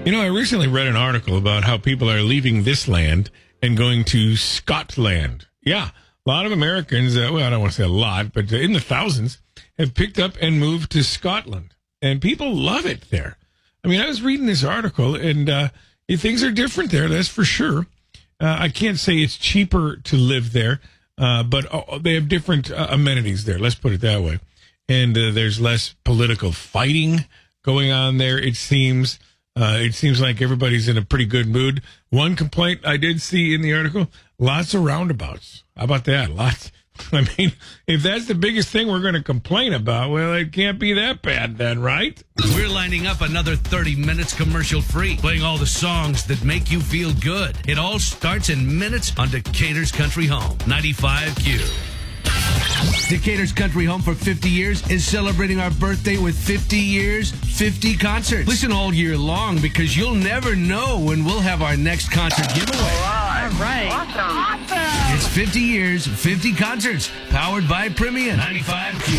You know, I recently read an article about how people are leaving this land and going to Scotland. Yeah, a lot of Americans, well, I don't want to say a lot, but in the thousands, have picked up and moved to Scotland. And people love it there. I mean, I was reading this article, and things are different there, that's for sure. I can't say it's cheaper to live there, but they have different amenities there, let's put it that way. And there's less political fighting going on there, it seems. It seems like everybody's in a pretty good mood. One complaint I did see in the article, lots of roundabouts. How about that? Lots. I mean, if that's the biggest thing we're going to complain about, well, it can't be that bad then, right? We're lining up another 30 minutes commercial-free, playing all the songs that make you feel good. It all starts in minutes on Decatur's Country Home, 95Q. Decatur's Country Home for 50 years is celebrating our birthday with 50 years, 50 concerts. Listen all year long because you'll never know when we'll have our next concert giveaway. All right. Awesome. It's 50 years, 50 concerts, powered by Premium 95Q.